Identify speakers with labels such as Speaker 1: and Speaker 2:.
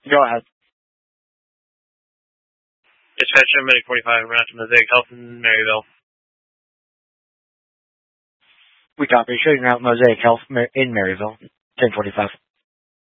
Speaker 1: Go ahead.
Speaker 2: Dispatch, Medic 45, we're out to Mosaic Health in Maryville.
Speaker 1: We copy. Shooting out Mosaic Health in Maryville. 1045.